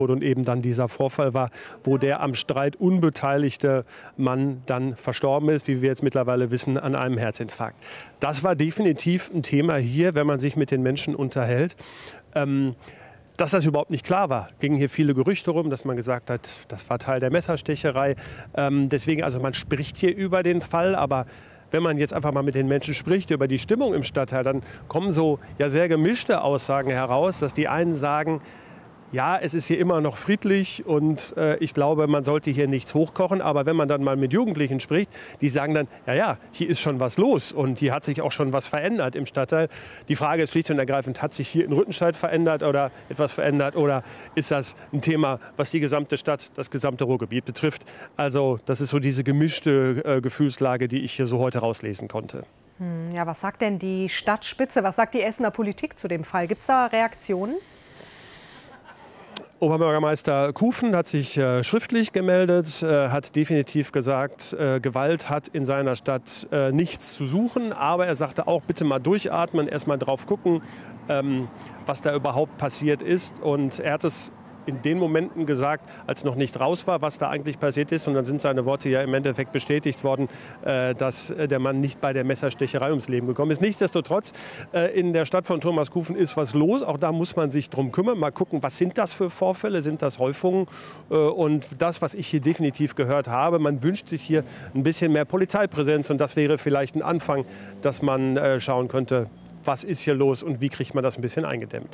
Und eben dann dieser Vorfall war, wo der am Streit unbeteiligte Mann dann verstorben ist, wie wir jetzt mittlerweile wissen, an einem Herzinfarkt. Das war definitiv ein Thema hier, wenn man sich mit den Menschen unterhält. Dass das überhaupt nicht klar war, gingen hier viele Gerüchte rum, dass man gesagt hat, das war Teil der Messerstecherei. Deswegen, also man spricht hier über den Fall, aber wenn man jetzt einfach mal mit den Menschen spricht über die Stimmung im Stadtteil, dann kommen so ja sehr gemischte Aussagen heraus, dass die einen sagen, ja, es ist hier immer noch friedlich und ich glaube, man sollte hier nichts hochkochen. Aber wenn man dann mal mit Jugendlichen spricht, die sagen dann, ja, hier ist schon was los und hier hat sich auch schon was verändert im Stadtteil. Die Frage ist schlicht und ergreifend, hat sich hier in Rüttenscheid verändert oder etwas verändert oder ist das ein Thema, was die gesamte Stadt, das gesamte Ruhrgebiet betrifft? Also das ist so diese gemischte Gefühlslage, die ich hier so heute rauslesen konnte. Ja, was sagt denn die Stadtspitze, was sagt die Essener Politik zu dem Fall? Gibt es da Reaktionen? Oberbürgermeister Kufen hat sich schriftlich gemeldet, hat definitiv gesagt, Gewalt hat in seiner Stadt nichts zu suchen. Aber er sagte auch, bitte mal durchatmen, erst mal drauf gucken, was da überhaupt passiert ist. Und er hat es in den Momenten gesagt, als noch nicht raus war, was da eigentlich passiert ist. Und dann sind seine Worte ja im Endeffekt bestätigt worden, dass der Mann nicht bei der Messerstecherei ums Leben gekommen ist. Nichtsdestotrotz, in der Stadt von Thomas Kufen ist was los. Auch da muss man sich drum kümmern. Mal gucken, was sind das für Vorfälle? Sind das Häufungen? Und das, was ich hier definitiv gehört habe, man wünscht sich hier ein bisschen mehr Polizeipräsenz. Und das wäre vielleicht ein Anfang, dass man schauen könnte, was ist hier los und wie kriegt man das ein bisschen eingedämmt.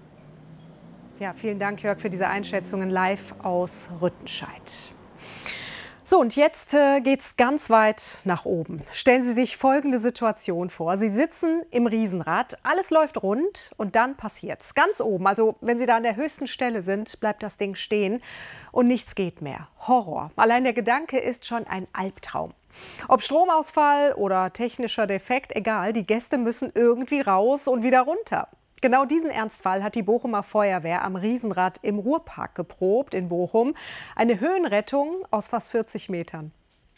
Ja, vielen Dank, Jörg, für diese Einschätzungen live aus Rüttenscheid. So, und jetzt geht's ganz weit nach oben. Stellen Sie sich folgende Situation vor. Sie sitzen im Riesenrad, alles läuft rund und dann passiert's. Ganz oben, also wenn Sie da an der höchsten Stelle sind, bleibt das Ding stehen und nichts geht mehr. Horror. Allein der Gedanke ist schon ein Albtraum. Ob Stromausfall oder technischer Defekt, egal, die Gäste müssen irgendwie raus und wieder runter. Genau diesen Ernstfall hat die Bochumer Feuerwehr am Riesenrad im Ruhrpark geprobt in Bochum. Eine Höhenrettung aus fast 40 Metern.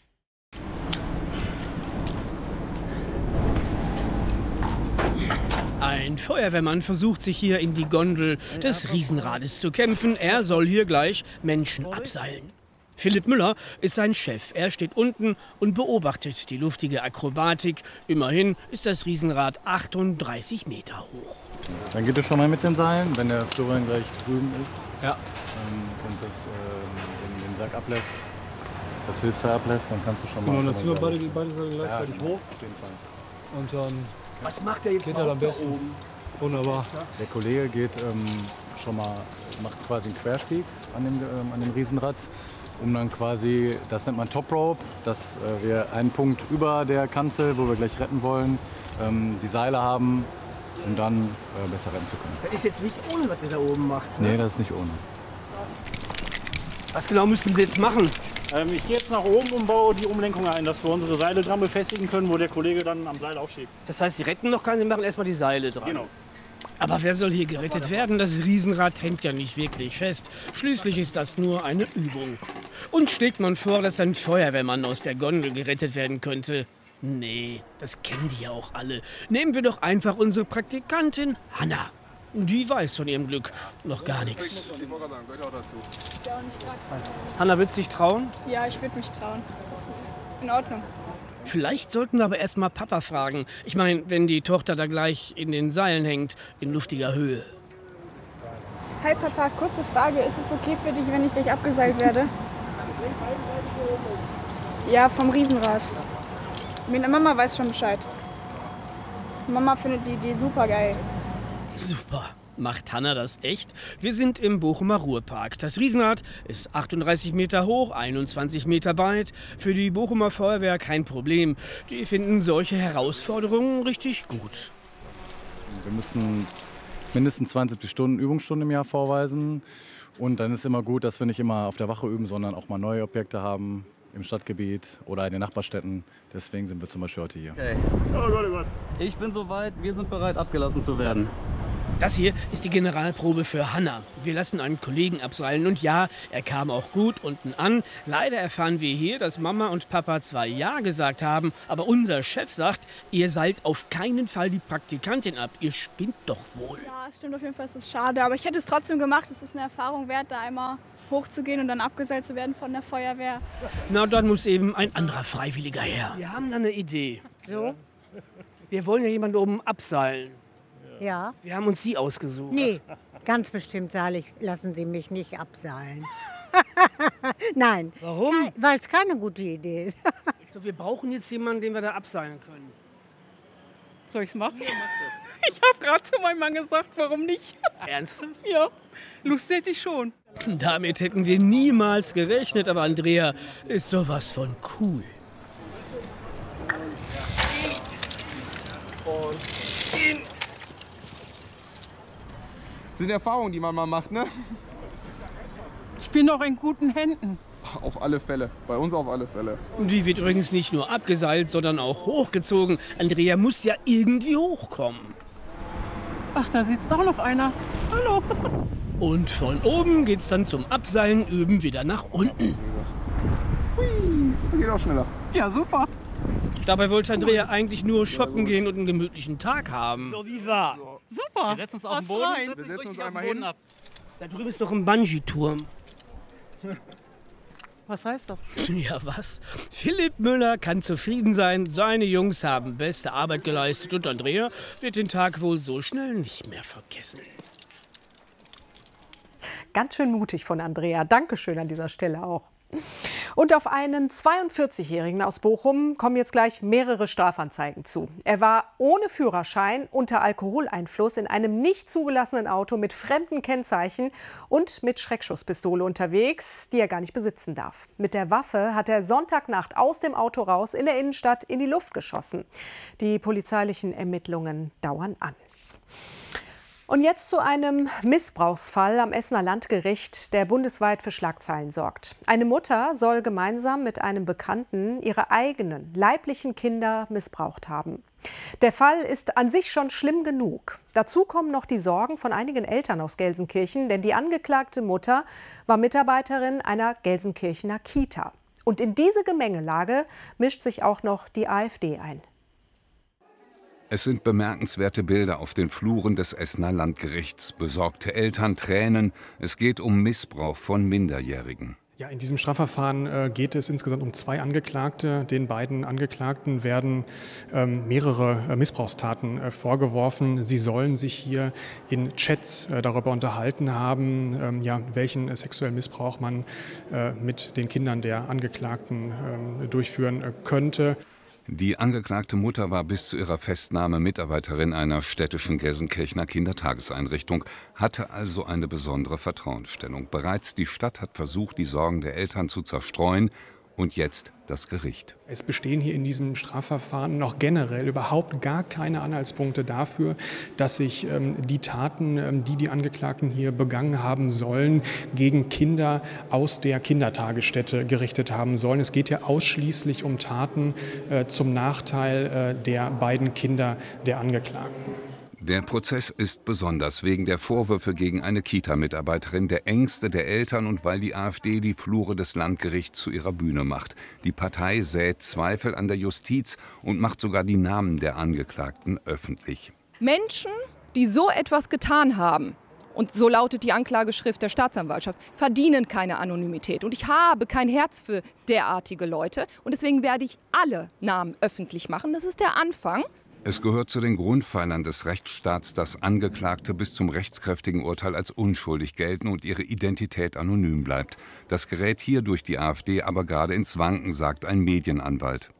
Ein Feuerwehrmann versucht sich hier in die Gondel des Riesenrades zu kämpfen. Er soll hier gleich Menschen abseilen. Philipp Müller ist sein Chef. Er steht unten und beobachtet die luftige Akrobatik. Immerhin ist das Riesenrad 38 Meter hoch. Dann geht es schon mal mit den Seilen, wenn der Florian gleich drüben ist. Ja. Und das, den Sack ablässt, das Hilfsseil ablässt, dann kannst du schon mal... Genau, dann ziehen wir beide Seile gleichzeitig hoch. Auf jeden Fall. Und dann Was macht der jetzt geht er am besten. Wunderbar. Der Kollege geht schon mal, macht quasi einen Querstieg an dem Riesenrad, um dann quasi, das nennt man Top Rope, dass wir einen Punkt über der Kanzel, wo wir gleich retten wollen, die Seile haben, um dann besser rennen zu können. Das ist jetzt nicht ohne, was der da oben macht. Ne? Nee, das ist nicht ohne. Was genau müssen Sie jetzt machen? Ich gehe jetzt nach oben und baue die Umlenkung ein, dass wir unsere Seile dran befestigen können, wo der Kollege dann am Seil aufschiebt. Das heißt, Sie retten noch keinen, Sie machen erstmal die Seile dran. Genau. Aber wer soll hier gerettet werden? Das Riesenrad hängt ja nicht wirklich fest. Schließlich ist das nur eine Übung. Und schlägt man vor, dass ein Feuerwehrmann aus der Gondel gerettet werden könnte? Nee, das kennen die ja auch alle. Nehmen wir doch einfach unsere Praktikantin Hanna. Die weiß von ihrem Glück noch gar nichts. Hanna, willst du dich trauen? Ja, ich würde mich trauen. Das ist in Ordnung. Vielleicht sollten wir aber erst mal Papa fragen. Ich meine, wenn die Tochter da gleich in den Seilen hängt, in luftiger Höhe. Hi Papa, kurze Frage. Ist es okay für dich, wenn ich gleich abgeseilt werde? Ja, vom Riesenrad. Meine Mama weiß schon Bescheid. Mama findet die Idee super geil. Super. Macht Hanna das echt? Wir sind im Bochumer Ruhrpark. Das Riesenrad ist 38 Meter hoch, 21 Meter breit. Für die Bochumer Feuerwehr kein Problem. Die finden solche Herausforderungen richtig gut. Wir müssen mindestens 20 Stunden Übungsstunden im Jahr vorweisen. Und dann ist immer gut, dass wir nicht immer auf der Wache üben, sondern auch mal neue Objekte haben im Stadtgebiet oder in den Nachbarstädten. Deswegen sind wir zum Beispiel heute hier. Okay. Oh Gott, oh Gott. Ich bin soweit, wir sind bereit, abgelassen zu werden. Das hier ist die Generalprobe für Hanna. Wir lassen einen Kollegen abseilen und ja, er kam auch gut unten an. Leider erfahren wir hier, dass Mama und Papa zwar Ja gesagt haben, aber unser Chef sagt, ihr seilt auf keinen Fall die Praktikantin ab. Ihr spinnt doch wohl. Ja, stimmt auf jeden Fall, es ist schade. Aber ich hätte es trotzdem gemacht. Es ist eine Erfahrung wert, da einmal hochzugehen und dann abgeseilt zu werden von der Feuerwehr. Na, dann muss eben ein anderer Freiwilliger her. Wir haben da eine Idee. So? Wir wollen ja jemanden oben abseilen. Ja. Wir haben uns Sie ausgesucht. Nee, ganz bestimmt lassen Sie mich nicht abseilen. Nein. Warum? Weil es keine gute Idee ist. So, wir brauchen jetzt jemanden, den wir da abseilen können. Soll ich's machen? Ich habe gerade zu meinem Mann gesagt, warum nicht? Ernsthaft? Ja, Lust hätte ich schon. Damit hätten wir niemals gerechnet, aber Andrea ist sowas von cool. Das sind Erfahrungen, die man mal macht, ne? Ich bin noch in guten Händen. Auf alle Fälle. Bei uns auf alle Fälle. Und die wird übrigens nicht nur abgeseilt, sondern auch hochgezogen. Andrea muss ja irgendwie hochkommen. Ach, da sitzt auch noch einer. Hallo. Und von oben geht's dann zum Abseilen üben wieder nach unten. Hui, geht auch schneller. Ja, super. Dabei wollte Andrea eigentlich nur shoppen gehen und einen gemütlichen Tag haben. So wie war. Super. Wir setzen uns auf den Boden. Wir setzen uns einmal hin. Da drüben ist noch ein Bungee-Turm. Was heißt das? Ja, was? Philipp Müller kann zufrieden sein. Seine Jungs haben beste Arbeit geleistet und Andrea wird den Tag wohl so schnell nicht mehr vergessen. Ganz schön mutig von Andrea. Dankeschön an dieser Stelle auch. Und auf einen 42-Jährigen aus Bochum kommen jetzt gleich mehrere Strafanzeigen zu. Er war ohne Führerschein unter Alkoholeinfluss in einem nicht zugelassenen Auto mit fremden Kennzeichen und mit Schreckschusspistole unterwegs, die er gar nicht besitzen darf. Mit der Waffe hat er Sonntagnacht aus dem Auto raus in der Innenstadt in die Luft geschossen. Die polizeilichen Ermittlungen dauern an. Und jetzt zu einem Missbrauchsfall am Essener Landgericht, der bundesweit für Schlagzeilen sorgt. Eine Mutter soll gemeinsam mit einem Bekannten ihre eigenen leiblichen Kinder missbraucht haben. Der Fall ist an sich schon schlimm genug. Dazu kommen noch die Sorgen von einigen Eltern aus Gelsenkirchen, denn die angeklagte Mutter war Mitarbeiterin einer Gelsenkirchener Kita. Und in diese Gemengelage mischt sich auch noch die AfD ein. Es sind bemerkenswerte Bilder auf den Fluren des Essener Landgerichts. Besorgte Eltern, Tränen. Es geht um Missbrauch von Minderjährigen. Ja, in diesem Strafverfahren geht es insgesamt um 2 Angeklagte. Den beiden Angeklagten werden mehrere Missbrauchstaten vorgeworfen. Sie sollen sich hier in Chats darüber unterhalten haben, welchen sexuellen Missbrauch man mit den Kindern der Angeklagten durchführen könnte. Die angeklagte Mutter war bis zu ihrer Festnahme Mitarbeiterin einer städtischen Gelsenkirchener Kindertageseinrichtung, hatte also eine besondere Vertrauensstellung. Bereits die Stadt hat versucht, die Sorgen der Eltern zu zerstreuen. Und jetzt das Gericht. Es bestehen hier in diesem Strafverfahren noch generell überhaupt gar keine Anhaltspunkte dafür, dass sich die Taten, die die Angeklagten hier begangen haben sollen, gegen Kinder aus der Kindertagesstätte gerichtet haben sollen. Es geht ja ausschließlich um Taten zum Nachteil der beiden Kinder der Angeklagten. Der Prozess ist besonders wegen der Vorwürfe gegen eine Kita-Mitarbeiterin, der Ängste der Eltern und weil die AfD die Flure des Landgerichts zu ihrer Bühne macht. Die Partei sät Zweifel an der Justiz und macht sogar die Namen der Angeklagten öffentlich. Menschen, die so etwas getan haben, und so lautet die Anklageschrift der Staatsanwaltschaft, verdienen keine Anonymität. Und ich habe kein Herz für derartige Leute. Und deswegen werde ich alle Namen öffentlich machen. Das ist der Anfang. Es gehört zu den Grundpfeilern des Rechtsstaats, dass Angeklagte bis zum rechtskräftigen Urteil als unschuldig gelten und ihre Identität anonym bleibt. Das gerät hier durch die AfD aber gerade ins Wanken, sagt ein Medienanwalt.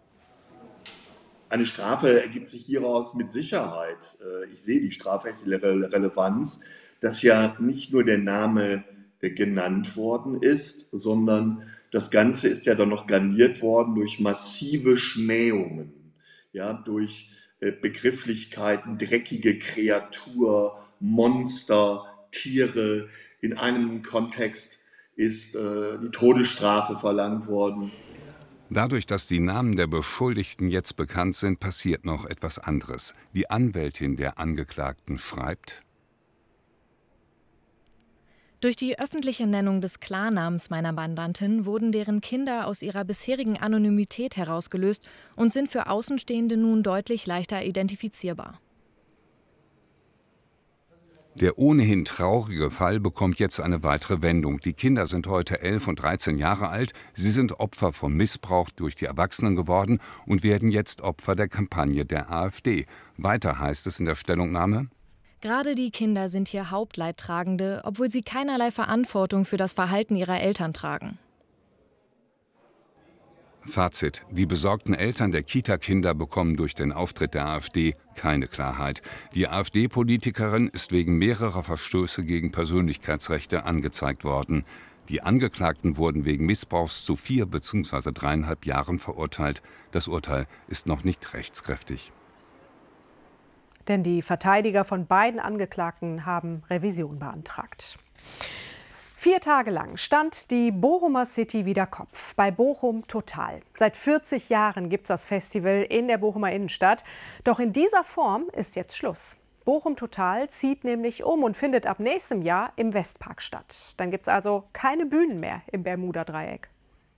Eine Strafe ergibt sich hieraus mit Sicherheit. Ich sehe die strafrechtliche Relevanz, dass ja nicht nur der Name genannt worden ist, sondern das Ganze ist ja dann noch garniert worden durch massive Schmähungen, ja, durch Begrifflichkeiten, dreckige Kreatur, Monster, Tiere. In einem Kontext ist die Todesstrafe verlangt worden. Dadurch, dass die Namen der Beschuldigten jetzt bekannt sind, passiert noch etwas anderes. Die Anwältin der Angeklagten schreibt: Durch die öffentliche Nennung des Klarnamens meiner Mandantin wurden deren Kinder aus ihrer bisherigen Anonymität herausgelöst und sind für Außenstehende nun deutlich leichter identifizierbar. Der ohnehin traurige Fall bekommt jetzt eine weitere Wendung. Die Kinder sind heute 11 und 13 Jahre alt. Sie sind Opfer von Missbrauch durch die Erwachsenen geworden und werden jetzt Opfer der Kampagne der AfD. Weiter heißt es in der Stellungnahme: Gerade die Kinder sind hier Hauptleidtragende, obwohl sie keinerlei Verantwortung für das Verhalten ihrer Eltern tragen. Fazit: Die besorgten Eltern der Kita-Kinder bekommen durch den Auftritt der AfD keine Klarheit. Die AfD-Politikerin ist wegen mehrerer Verstöße gegen Persönlichkeitsrechte angezeigt worden. Die Angeklagten wurden wegen Missbrauchs zu 4 bzw. 3,5 Jahren verurteilt. Das Urteil ist noch nicht rechtskräftig. Denn die Verteidiger von beiden Angeklagten haben Revision beantragt. 4 Tage lang stand die Bochumer City wieder Kopf bei Bochum Total. Seit 40 Jahren gibt es das Festival in der Bochumer Innenstadt. Doch in dieser Form ist jetzt Schluss. Bochum Total zieht nämlich um und findet ab nächstem Jahr im Westpark statt. Dann gibt es also keine Bühnen mehr im Bermuda-Dreieck.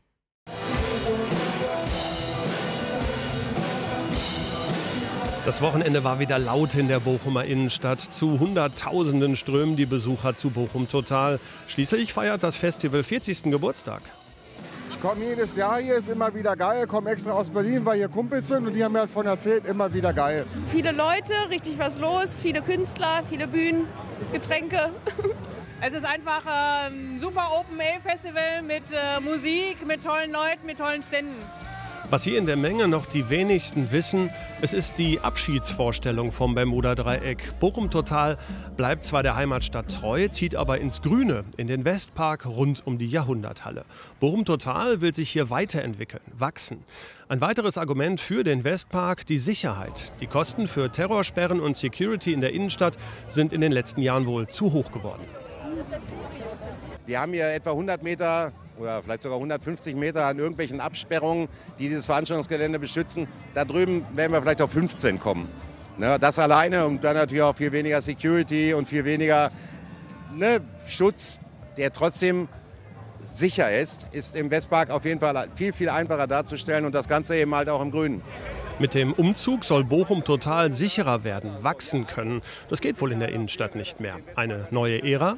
Das Wochenende war wieder laut in der Bochumer Innenstadt. Zu Hunderttausenden strömen die Besucher zu Bochum Total. Schließlich feiert das Festival 40. Geburtstag. Ich komme jedes Jahr hier, ist immer wieder geil. Komme extra aus Berlin, weil hier Kumpels sind und die haben mir davon erzählt, immer wieder geil. Viele Leute, richtig was los, viele Künstler, viele Bühnen, Getränke. Es ist einfach ein super Open-Air-Festival mit Musik, mit tollen Leuten, mit tollen Ständen. Was hier in der Menge noch die wenigsten wissen, es ist die Abschiedsvorstellung vom Bermuda-Dreieck. Bochum Total bleibt zwar der Heimatstadt treu, zieht aber ins Grüne, in den Westpark rund um die Jahrhunderthalle. Bochum Total will sich hier weiterentwickeln, wachsen. Ein weiteres Argument für den Westpark: die Sicherheit. Die Kosten für Terrorsperren und Security in der Innenstadt sind in den letzten Jahren wohl zu hoch geworden. Wir haben hier etwa 100 Meter oder vielleicht sogar 150 Meter an irgendwelchen Absperrungen, die dieses Veranstaltungsgelände beschützen. Da drüben werden wir vielleicht auf 15 kommen. Das alleine und dann natürlich auch viel weniger Security und viel weniger Schutz, der trotzdem sicher ist im Westpark auf jeden Fall viel, viel einfacher darzustellen und das Ganze eben halt auch im Grünen. Mit dem Umzug soll Bochum Total sicherer werden, wachsen können. Das geht wohl in der Innenstadt nicht mehr. Eine neue Ära?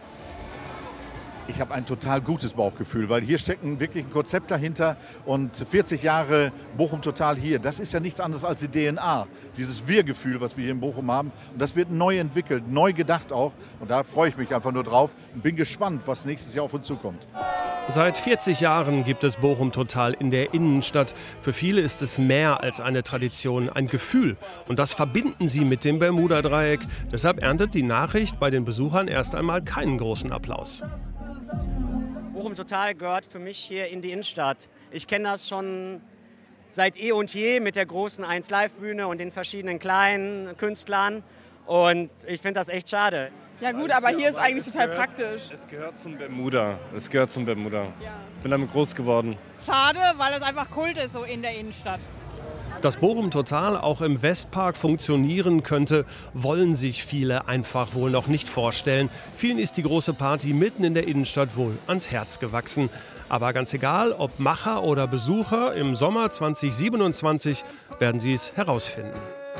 Ich habe ein total gutes Bauchgefühl, weil hier steckt wirklich ein Konzept dahinter und 40 Jahre Bochum Total hier, das ist ja nichts anderes als die DNA, dieses Wir-Gefühl, was wir hier in Bochum haben. Und das wird neu entwickelt, neu gedacht auch und da freue ich mich einfach nur drauf und bin gespannt, was nächstes Jahr auf uns zukommt. Seit 40 Jahren gibt es Bochum Total in der Innenstadt. Für viele ist es mehr als eine Tradition, ein Gefühl. Und das verbinden sie mit dem Bermuda-Dreieck. Deshalb erntet die Nachricht bei den Besuchern erst einmal keinen großen Applaus. Bochum Total gehört für mich hier in die Innenstadt. Ich kenne das schon seit eh und je mit der großen 1Live-Bühne und den verschiedenen kleinen Künstlern. Und ich finde das echt schade. Ja gut, aber hier ist eigentlich total praktisch. Es gehört zum Bermuda. Es gehört zum Bermuda. Ich bin damit groß geworden. Schade, weil es einfach Kult ist so in der Innenstadt. Dass Bochum Total auch im Westpark funktionieren könnte, wollen sich viele einfach wohl noch nicht vorstellen. Vielen ist die große Party mitten in der Innenstadt wohl ans Herz gewachsen. Aber ganz egal, ob Macher oder Besucher, im Sommer 2027 werden sie es herausfinden.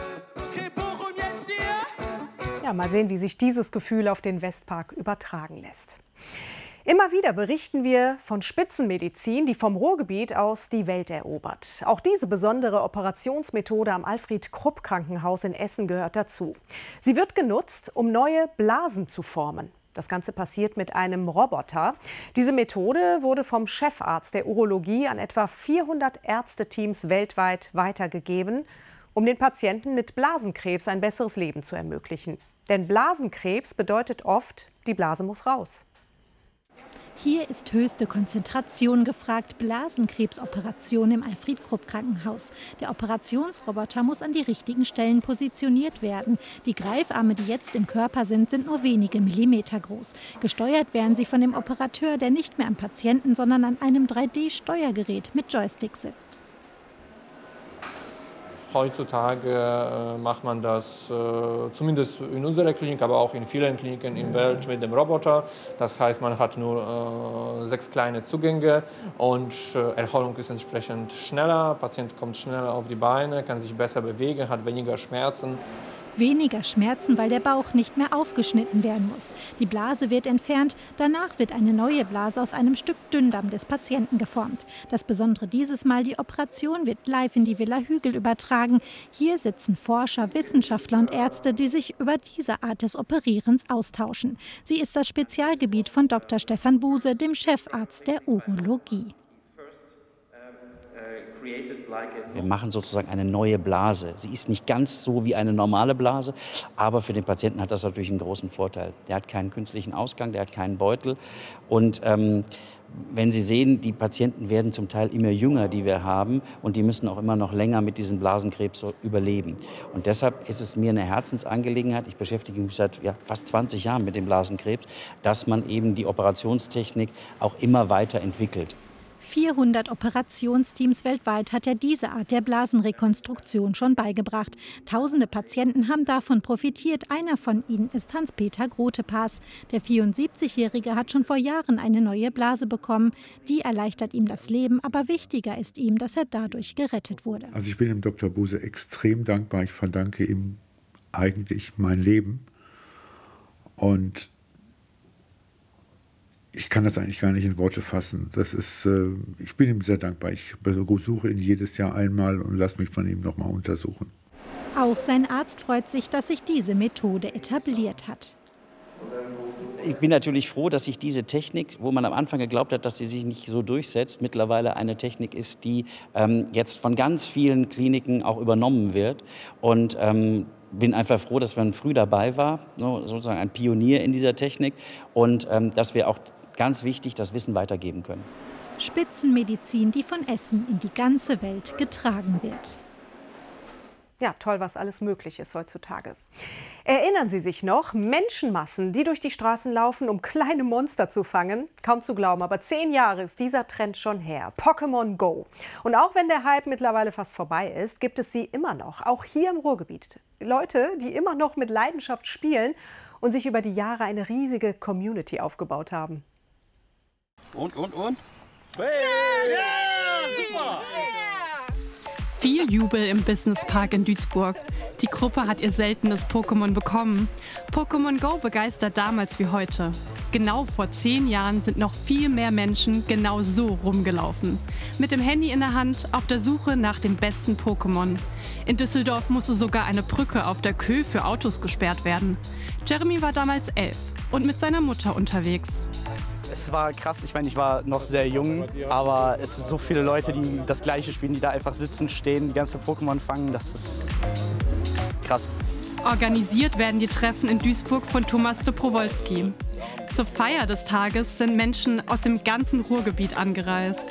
Ja, mal sehen, wie sich dieses Gefühl auf den Westpark übertragen lässt. Immer wieder berichten wir von Spitzenmedizin, die vom Ruhrgebiet aus die Welt erobert. Auch diese besondere Operationsmethode am Alfred-Krupp-Krankenhaus in Essen gehört dazu. Sie wird genutzt, um neue Blasen zu formen. Das Ganze passiert mit einem Roboter. Diese Methode wurde vom Chefarzt der Urologie an etwa 400 Ärzteteams weltweit weitergegeben, um den Patienten mit Blasenkrebs ein besseres Leben zu ermöglichen. Denn Blasenkrebs bedeutet oft, die Blase muss raus. Hier ist höchste Konzentration gefragt. Blasenkrebsoperation im Alfred-Krupp-Krankenhaus. Der Operationsroboter muss an die richtigen Stellen positioniert werden. Die Greifarme, die jetzt im Körper sind nur wenige Millimeter groß. Gesteuert werden sie von dem Operateur, der nicht mehr am Patienten, sondern an einem 3D-Steuergerät mit Joystick sitzt. Heutzutage macht man das zumindest in unserer Klinik, aber auch in vielen Kliniken in der Welt mit dem Roboter. Das heißt, man hat nur 6 kleine Zugänge und Erholung ist entsprechend schneller. Der Patient kommt schneller auf die Beine, kann sich besser bewegen, hat weniger Schmerzen. Weniger Schmerzen, weil der Bauch nicht mehr aufgeschnitten werden muss. Die Blase wird entfernt, danach wird eine neue Blase aus einem Stück Dünndarm des Patienten geformt. Das Besondere dieses Mal, die Operation wird live in die Villa Hügel übertragen. Hier sitzen Forscher, Wissenschaftler und Ärzte, die sich über diese Art des Operierens austauschen. Sie ist das Spezialgebiet von Dr. Stefan Buse, dem Chefarzt der Urologie. Wir machen sozusagen eine neue Blase. Sie ist nicht ganz so wie eine normale Blase, aber für den Patienten hat das natürlich einen großen Vorteil. Der hat keinen künstlichen Ausgang, der hat keinen Beutel. Und wenn Sie sehen, die Patienten werden zum Teil immer jünger, die wir haben, und die müssen auch immer noch länger mit diesem Blasenkrebs überleben. Und deshalb ist es mir eine Herzensangelegenheit, ich beschäftige mich seit fast 20 Jahren mit dem Blasenkrebs, dass man eben die Operationstechnik auch immer weiter entwickelt. 400 Operationsteams weltweit hat er diese Art der Blasenrekonstruktion schon beigebracht. Tausende Patienten haben davon profitiert. Einer von ihnen ist Hans-Peter Grotepass. Der 74-Jährige hat schon vor Jahren eine neue Blase bekommen. Die erleichtert ihm das Leben, aber wichtiger ist ihm, dass er dadurch gerettet wurde. Also ich bin dem Dr. Buse extrem dankbar. Ich verdanke ihm eigentlich mein Leben. Und ich kann das eigentlich gar nicht in Worte fassen. Ich bin ihm sehr dankbar. Ich besuche ihn jedes Jahr einmal und lasse mich von ihm noch mal untersuchen. Auch sein Arzt freut sich, dass sich diese Methode etabliert hat. Ich bin natürlich froh, dass sich diese Technik, wo man am Anfang geglaubt hat, dass sie sich nicht so durchsetzt, mittlerweile eine Technik ist, die jetzt von ganz vielen Kliniken auch übernommen wird. Und bin einfach froh, dass man früh dabei war, sozusagen ein Pionier in dieser Technik, und dass wir auch ganz wichtig das Wissen weitergeben können. Spitzenmedizin, die von Essen in die ganze Welt getragen wird. Ja, toll, was alles möglich ist heutzutage. Erinnern Sie sich noch? Menschenmassen, die durch die Straßen laufen, um kleine Monster zu fangen? Kaum zu glauben, aber 10 Jahre ist dieser Trend schon her. Pokémon Go. Und auch wenn der Hype mittlerweile fast vorbei ist, gibt es sie immer noch, auch hier im Ruhrgebiet. Leute, die immer noch mit Leidenschaft spielen und sich über die Jahre eine riesige Community aufgebaut haben. Und? Hey! Ja, super! Viel Jubel im Businesspark in Duisburg. Die Gruppe hat ihr seltenes Pokémon bekommen. Pokémon Go begeistert damals wie heute. Genau vor 10 Jahren sind noch viel mehr Menschen genau so rumgelaufen. Mit dem Handy in der Hand auf der Suche nach dem besten Pokémon. In Düsseldorf musste sogar eine Brücke auf der Kö für Autos gesperrt werden. Jeremy war damals 11 und mit seiner Mutter unterwegs. Es war krass, ich meine, ich war noch sehr jung, aber es sind so viele Leute, die das Gleiche spielen, die da einfach sitzen, stehen, die ganze Pokémon fangen, das ist krass. Organisiert werden die Treffen in Duisburg von Thomas de Prowolski. Zur Feier des Tages sind Menschen aus dem ganzen Ruhrgebiet angereist.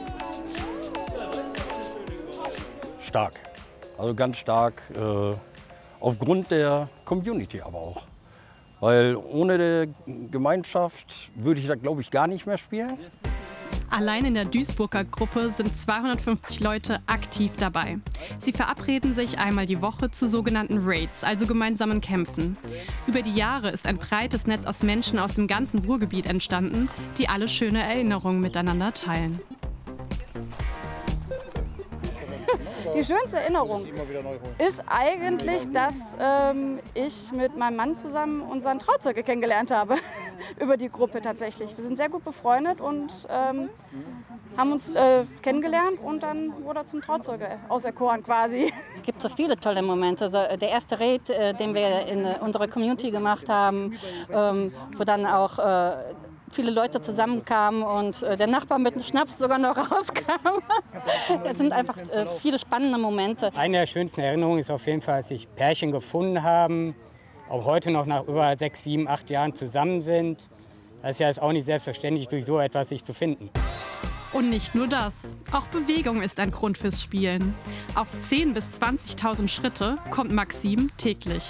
Stark, also ganz stark, aufgrund der Community aber auch. Weil ohne die Gemeinschaft würde ich da, glaube ich, gar nicht mehr spielen. Allein in der Duisburger Gruppe sind 250 Leute aktiv dabei. Sie verabreden sich einmal die Woche zu sogenannten Raids, also gemeinsamen Kämpfen. Über die Jahre ist ein breites Netz aus Menschen aus dem ganzen Ruhrgebiet entstanden, die alle schöne Erinnerungen miteinander teilen. Die schönste Erinnerung ist eigentlich, dass ich mit meinem Mann zusammen unseren Trauzeuge kennengelernt habe. Über die Gruppe tatsächlich. Wir sind sehr gut befreundet und haben uns kennengelernt und dann wurde er zum Trauzeuge auserkoren quasi. Es gibt so viele tolle Momente. Also der erste Raid, den wir in unserer Community gemacht haben, wo dann auch viele Leute zusammenkamen und der Nachbar mit dem Schnaps sogar noch rauskam. Es sind einfach viele spannende Momente. Eine der schönsten Erinnerungen ist auf jeden Fall, als sich Pärchen gefunden haben, auch heute noch nach über 6, 7, 8 Jahren zusammen sind. Das ist ja jetzt auch nicht selbstverständlich, durch so etwas sich zu finden. Und nicht nur das. Auch Bewegung ist ein Grund fürs Spielen. Auf 10.000 bis 20.000 Schritte kommt Maxim täglich.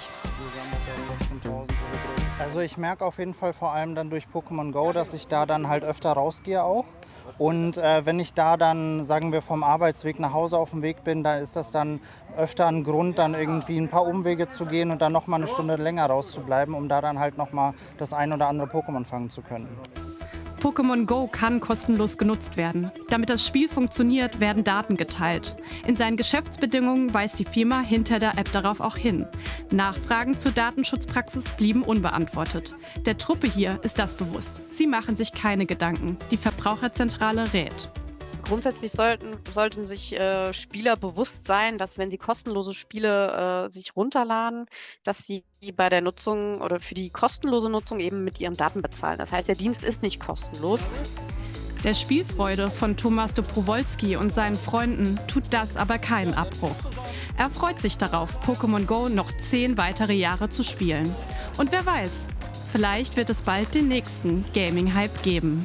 Also ich merke auf jeden Fall vor allem dann durch Pokémon Go, dass ich da dann halt öfter rausgehe auch Und wenn ich da dann, sagen wir, vom Arbeitsweg nach Hause auf dem Weg bin, da ist das dann öfter ein Grund, dann irgendwie ein paar Umwege zu gehen und dann noch mal eine Stunde länger rauszubleiben, um da dann halt noch mal das ein oder andere Pokémon fangen zu können. Pokémon Go kann kostenlos genutzt werden. Damit das Spiel funktioniert, werden Daten geteilt. In seinen Geschäftsbedingungen weist die Firma hinter der App darauf auch hin. Nachfragen zur Datenschutzpraxis blieben unbeantwortet. Der Truppe hier ist das bewusst. Sie machen sich keine Gedanken. Die Verbraucherzentrale rät. Grundsätzlich sollten sich Spieler bewusst sein, dass wenn sie kostenlose Spiele sich runterladen, dass sie bei der Nutzung oder für die kostenlose Nutzung eben mit ihren Daten bezahlen. Das heißt, der Dienst ist nicht kostenlos. Der Spielfreude von Tomasz Dobrowolski und seinen Freunden tut das aber keinen Abbruch. Er freut sich darauf, Pokémon Go noch 10 weitere Jahre zu spielen. Und wer weiß, vielleicht wird es bald den nächsten Gaming-Hype geben.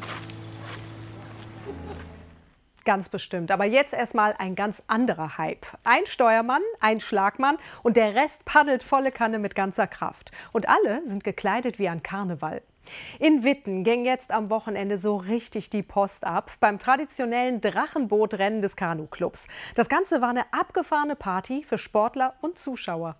Ganz bestimmt. Aber jetzt erstmal ein ganz anderer Hype. Ein Steuermann, ein Schlagmann und der Rest paddelt volle Kanne mit ganzer Kraft. Und alle sind gekleidet wie an Karneval. In Witten ging jetzt am Wochenende so richtig die Post ab beim traditionellen Drachenbootrennen des Kanu-Clubs. Das Ganze war eine abgefahrene Party für Sportler und Zuschauer.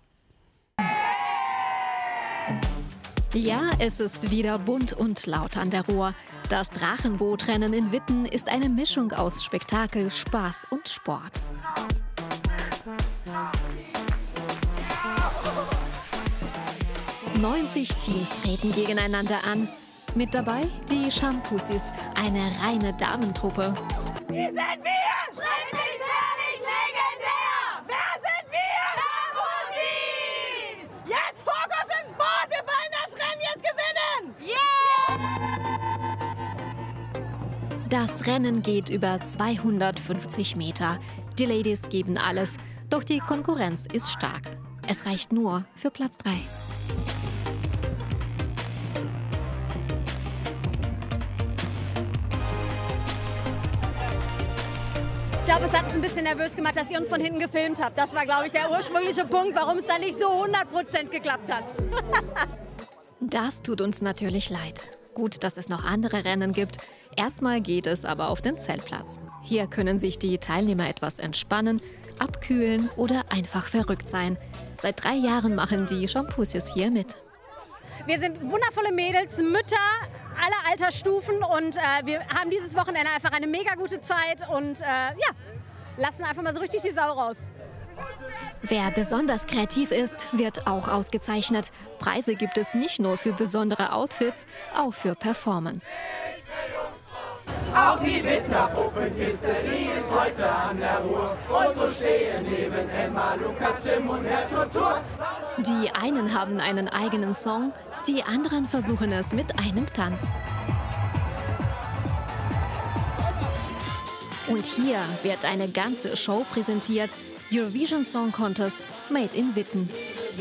Ja, es ist wieder bunt und laut an der Ruhr. Das Drachenbootrennen in Witten ist eine Mischung aus Spektakel, Spaß und Sport. – 90 Teams treten gegeneinander an. Mit dabei die Shampoosies, eine reine Damentruppe. Wie sind wir? Schrecklich, herrlich, legendär! Wer sind wir? Shampoosies! Jetzt Fokus ins Boot! Wir wollen das Rennen jetzt gewinnen! Yeah! Das Rennen geht über 250 Meter. Die Ladies geben alles, doch die Konkurrenz ist stark. Es reicht nur für Platz 3. Ich glaube, es hat uns ein bisschen nervös gemacht, dass ihr uns von hinten gefilmt habt. Das war, glaube ich, der ursprüngliche Punkt, warum es dann nicht so 100% geklappt hat. Das tut uns natürlich leid. Gut, dass es noch andere Rennen gibt. Erstmal geht es aber auf den Zeltplatz. Hier können sich die Teilnehmer etwas entspannen, abkühlen oder einfach verrückt sein. Seit 3 Jahren machen die Shampoosies hier mit. Wir sind wundervolle Mädels, Mütter aller Altersstufen und wir haben dieses Wochenende einfach eine mega gute Zeit und ja, lassen einfach mal so richtig die Sau raus. Wer besonders kreativ ist, wird auch ausgezeichnet. Preise gibt es nicht nur für besondere Outfits, auch für Performance. Auch die Winterpuppenkiste, die ist heute an der Ruhr. Und so stehen neben Emma, Lukas, Tim und Herr Turtur. Die einen haben einen eigenen Song, die anderen versuchen es mit einem Tanz. Und hier wird eine ganze Show präsentiert. Eurovision Song Contest Made in Witten.